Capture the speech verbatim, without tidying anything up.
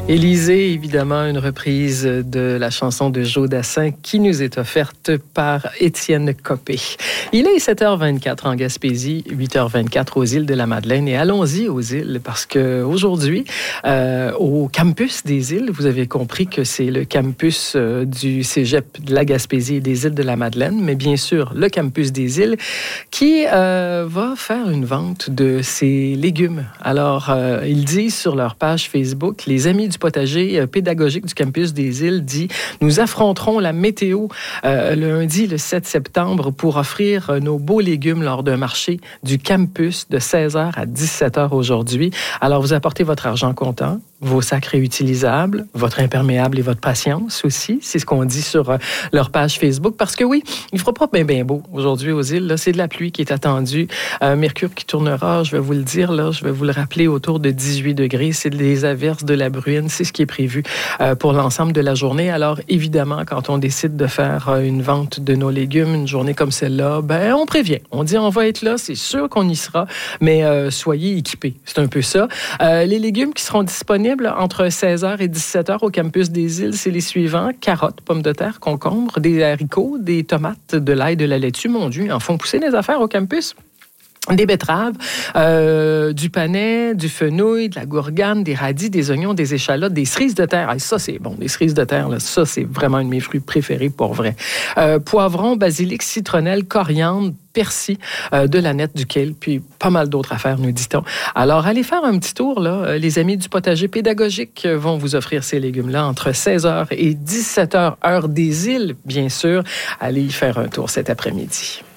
Élisée, évidemment, une reprise de la chanson de Joe Dassin qui nous est offerte par Étienne Copé. Il est sept heures vingt-quatre en Gaspésie, huit heures vingt-quatre aux îles de la Madeleine. Et allons-y aux îles parce qu'aujourd'hui, euh, au campus des îles, vous avez compris que c'est le campus euh, du cégep de la Gaspésie et des îles de la Madeleine, mais bien sûr, le campus des îles qui euh, va faire une vente de ses légumes. Alors, euh, ils disent sur leur page Facebook, les amis du potager pédagogique du campus des îles dit « Nous affronterons la météo euh, le lundi, le sept septembre, pour offrir nos beaux légumes lors d'un marché du campus de seize heures à dix-sept heures aujourd'hui. Alors, vous apportez votre argent comptant, vos sacs réutilisables, votre imperméable et votre patience aussi. C'est ce qu'on dit sur euh, leur page Facebook. Parce que oui, il ne fera pas bien, bien beau aujourd'hui aux îles. Là, c'est de la pluie qui est attendue. Euh, Mercure qui tournera, je vais vous le dire, là, je vais vous le rappeler, autour de dix-huit degrés. C'est des averses, de la bruine. C'est ce qui est prévu euh, pour l'ensemble de la journée. Alors, évidemment, quand on décide de faire euh, une vente de nos légumes, une journée comme celle-là, ben, on prévient. On dit, on va être là, c'est sûr qu'on y sera, mais euh, soyez équipés. C'est un peu ça. Euh, les légumes qui seront disponibles entre seize heures et dix-sept heures au campus des îles, c'est les suivants. Carottes, pommes de terre, concombres, des haricots, des tomates, de l'ail, de la laitue. Mon Dieu, ils en font pousser des affaires au campus. Des betteraves, euh, du panais, du fenouil, de la gourgane, des radis, des oignons, des échalotes, des cerises de terre. Ah, ça, c'est bon. Des cerises de terre, là, ça, c'est vraiment un de mes fruits préférés pour vrai. Euh, poivrons, basilic, citronnelle, coriandre, persil, euh, de la nette, du kale, puis pas mal d'autres affaires, nous dit-on. Alors, allez faire un petit tour, là. Les amis du potager pédagogique vont vous offrir ces légumes-là entre seize heures et dix-sept heures, heure des îles, bien sûr. Allez y faire un tour cet après-midi.